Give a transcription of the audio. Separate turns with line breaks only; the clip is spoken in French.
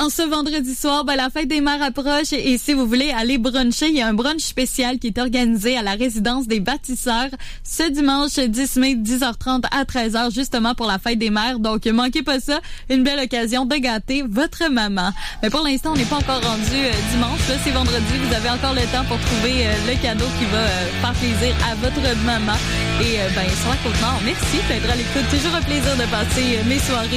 En ce vendredi soir, la fête des mères approche et si vous voulez aller bruncher, il y a un brunch spécial qui est organisé à la résidence des bâtisseurs ce dimanche 10 mai 10h30 à 13h justement pour la fête des mères. Donc, manquez pas ça, une belle occasion de gâter votre maman. Mais pour l'instant, on n'est pas encore rendu dimanche. Là, c'est vendredi, vous avez encore le temps pour trouver le cadeau qui va faire plaisir à votre maman. Et sur la Côte-Nord, merci d'être à l'écoute. Toujours un plaisir de passer mes soirées